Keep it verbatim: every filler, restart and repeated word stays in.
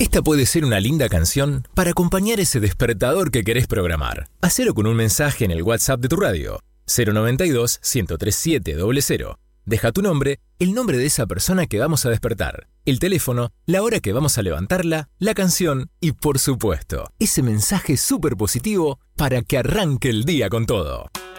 Esta puede ser una linda canción para acompañar ese despertador que querés programar. Hacelo con un mensaje en el WhatsApp de tu radio, cero noventa y dos, ciento treinta y siete, cero cero. Deja tu nombre, el nombre de esa persona que vamos a despertar, el teléfono, la hora que vamos a levantarla, la canción y, por supuesto, ese mensaje súper positivo para que arranque el día con todo.